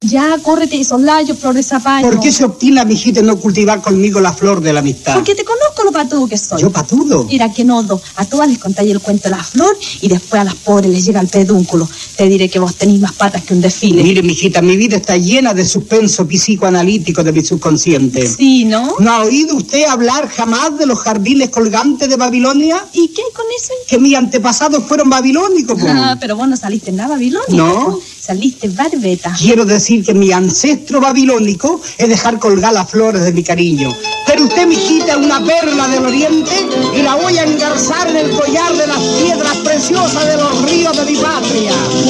Ya, córrete y soslayo, flor de zapallo. ¿Por qué se obstina, mijita, en no cultivar conmigo la flor de la amistad? Porque te conozco lo patudo que soy. ¿Yo patudo? Mira que nodo, a todas les contáis el cuento de la flor y después a las pobres les llega el pedúnculo. Te diré que vos tenéis más patas que un desfile. Mire, mijita, mi vida está llena de suspenso psicoanalítico de mi subconsciente. Sí, ¿no? ¿No ha oído usted hablar jamás de los jardines colgantes de Babilonia? ¿Y qué hay con eso? Que mis antepasados fueron babilónicos, po. Ah, pero vos no saliste nada babilónico. No. Saliste barbeta. Quiero decir que mi ancestro babilónico es dejar colgar las flores de mi cariño. Pero usted, mijita, es una perla del oriente y la voy a engarzar en el collar de las piedras preciosas de los ríos de mi patria.